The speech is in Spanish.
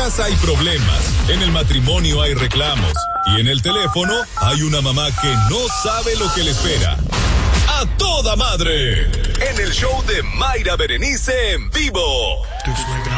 casa hay problemas, en el matrimonio hay reclamos y en el teléfono hay una mamá que no sabe lo que le espera. ¡A toda madre! En el show de Mayra Berenice en vivo.